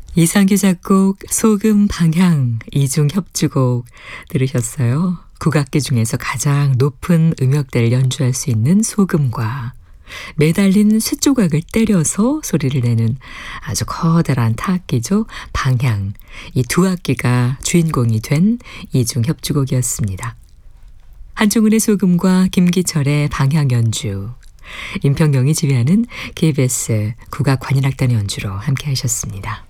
이상규 작곡 소금 방향 이중 협주곡 들으셨어요. 국악기 중에서 가장 높은 음역대를 연주할 수 있는 소금과 매달린 쇳조각을 때려서 소리를 내는 아주 커다란 타악기죠. 방향. 이 두 악기가 주인공이 된 이중 협주곡이었습니다. 한종훈의 소금과 김기철의 방향 연주. 임평경이 지휘하는 KBS 국악관현악단 연주로 함께 하셨습니다.